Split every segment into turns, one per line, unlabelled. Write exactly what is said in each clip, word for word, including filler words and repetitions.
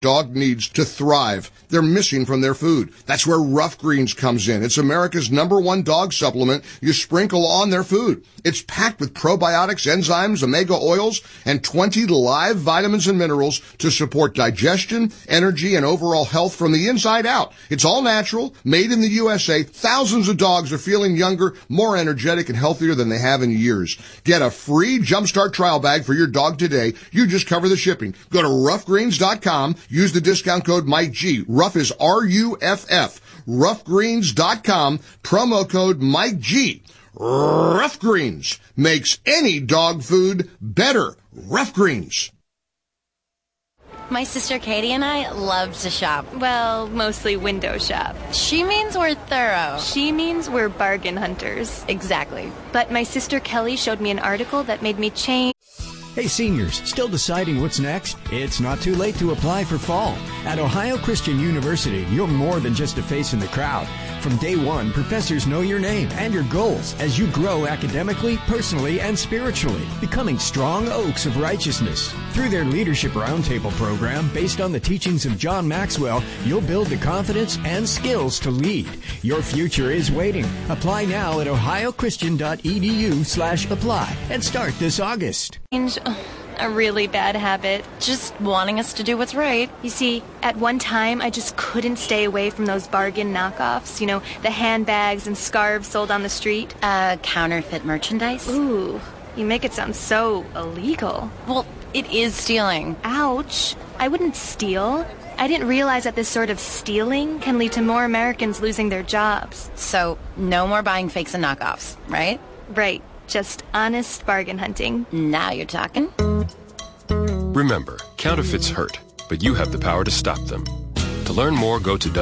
dog needs to thrive. They're missing from their food. That's where Rough Greens comes in. It's America's number one dog supplement you sprinkle on their food. It's packed with probiotics, enzymes, omega oils, and twenty live vitamins and minerals to support digestion, energy, and overall health from the inside out. It's all natural, made in the U S A. Thousands of dogs are feeling younger, more energetic, and healthier than they have in years. Get a free Jumpstart trial bag for your dog today. You just cover the shipping. Go to rough greens dot com. Use the discount code Mike G. Rough is R U F F. rough greens dot com. Promo code Mike G. Rough Greens makes any dog food better. Rough Greens.
My sister Katie and I love to shop.
Well, mostly window shop.
She means we're thorough.
She means we're bargain hunters.
Exactly.
But my sister Kelly showed me an article that made me change.
Hey seniors, still deciding what's next? It's not too late to apply for fall. At Ohio Christian University, you're more than just a face in the crowd. From day one, professors know your name and your goals as you grow academically, personally, and spiritually, becoming strong oaks of righteousness. Through their Leadership Roundtable program, based on the teachings of John Maxwell, you'll build the confidence and skills to lead. Your future is waiting. Apply now at ohio christian dot e d u slash apply and start this August.
A really bad habit.
Just wanting us to do what's right.
You see, at one time, I just couldn't stay away from those bargain knockoffs. You know, the handbags and scarves sold on the street.
Uh, counterfeit merchandise?
Ooh, you make it sound so illegal.
Well, it is stealing.
Ouch. I wouldn't steal. I didn't realize that this sort of stealing can lead to more Americans losing their jobs.
So, no more buying fakes and knockoffs, right?
Right. Just honest bargain hunting.
Now you're talking.
Remember, counterfeits hurt, but you have the power to stop them. To learn more, go to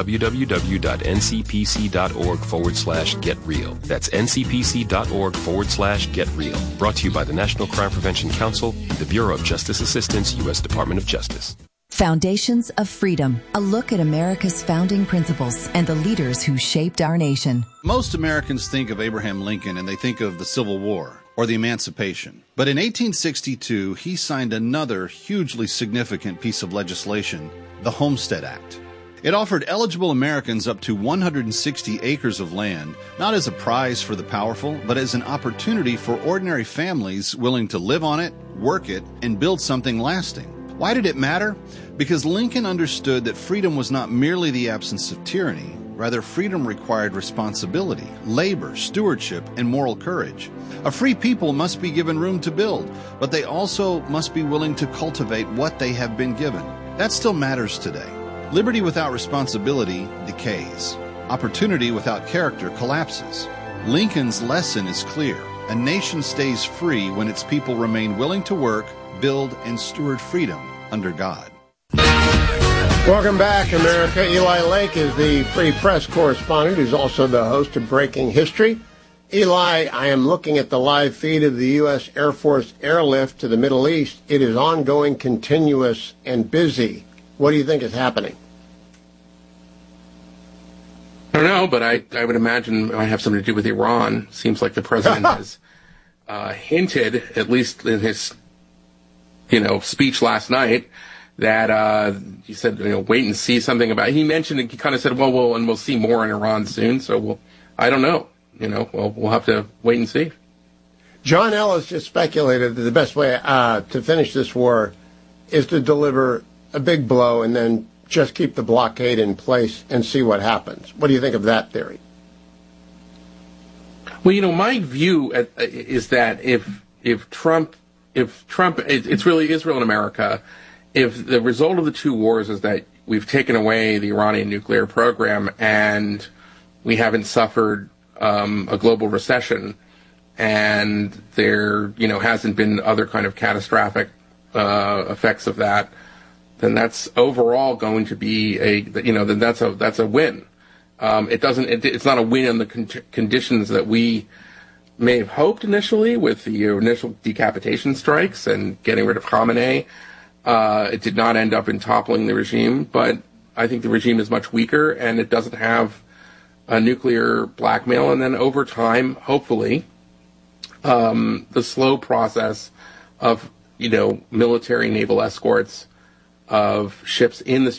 www.ncpc.org forward slash get real. That's ncpc.org forward slash get real. Brought to you by the National Crime Prevention Council, the Bureau of Justice Assistance, U S Department of Justice.
Foundations of Freedom, a look at America's founding principles and the leaders who shaped our nation.
Most Americans think of Abraham Lincoln and they think of the Civil War or the Emancipation. But in eighteen sixty-two, he signed another hugely significant piece of legislation, the Homestead Act. It offered eligible Americans up to one hundred sixty acres of land, not as a prize for the powerful, but as an opportunity for ordinary families willing to live on it, work it, and build something lasting. Why did it matter? Because Lincoln understood that freedom was not merely the absence of tyranny. Rather, freedom required responsibility, labor, stewardship, and moral courage. A free people must be given room to build, but they also must be willing to cultivate what they have been given. That still matters today. Liberty without responsibility decays. Opportunity without character collapses. Lincoln's lesson is clear. A nation stays free when its people remain willing to work, build, and steward freedom under God.
Welcome back, America. Eli Lake is the Free Press correspondent who's also the host of Breaking History. Eli, I am looking at the live feed of the U S Air Force airlift to the Middle East. It is ongoing, continuous, and busy. What do you think is happening?
I don't know, but I, I would imagine it might have something to do with Iran. Seems like the president has uh, hinted, at least in his you know, speech last night, that uh, he said, you know, wait and see something about it. He mentioned, he kind of said, well, well, and we'll see more in Iran soon. So we'll, I don't know, you know, well, we'll have to wait and see.
John Ellis just speculated that the best way uh, to finish this war is to deliver a big blow and then just keep the blockade in place and see what happens. What do you think of that theory?
Well, you know, my view at, is that if if Trump If Trump, it's really Israel and America, if the result of the two wars is that we've taken away the Iranian nuclear program and we haven't suffered um, a global recession and there, you know, hasn't been other kind of catastrophic uh, effects of that, then that's overall going to be a, you know, then that's a that's a win. Um, it doesn't, it, it's not a win on the con- conditions that we may have hoped initially with the initial decapitation strikes and getting rid of Khamenei. Uh, it did not end up in toppling the regime, but I think the regime is much weaker and it doesn't have a nuclear blackmail. And then over time, hopefully, um, the slow process of, you know, military naval escorts of ships in the